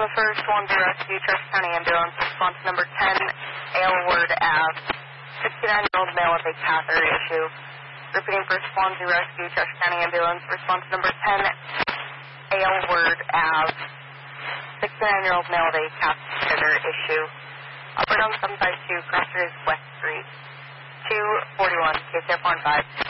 for Swansea Rescue, Church County Ambulance, response number 10, Aylward Ave. 69-year-old male with a catheter issue. Repeating for Swansea Rescue, Church County Ambulance, response number 10, Aylward Ave. 69-year-old male with a catheter issue. Operate on 752, Crossers West Street. 241, KCF 15.